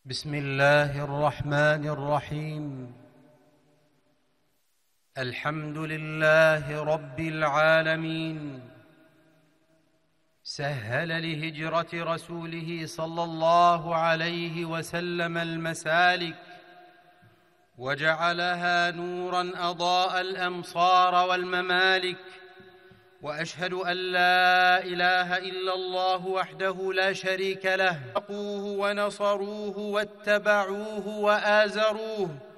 بسم الله الرحمن الرحيم. الحمد لله رب العالمين، سهل لهجرة رسوله صلى الله عليه وسلم المسالك، وجعلها نوراً أضاء الأمصار والممالك. وأشهد أن لا إله إلا الله وحده لا شريك له، اتقوه ونصروه واتبعوه وآزروه